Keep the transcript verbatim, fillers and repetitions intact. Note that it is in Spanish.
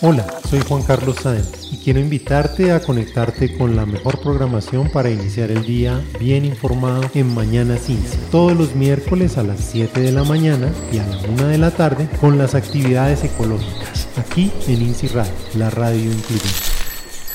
Hola, soy Juan Carlos Sáenz y quiero invitarte a conectarte con la mejor programación para iniciar el día bien informado en Mañanas INSI, todos los miércoles a las siete de la mañana y a la una de la tarde con las actividades ecológicas, aquí en INSI Radio, la radio incluyente.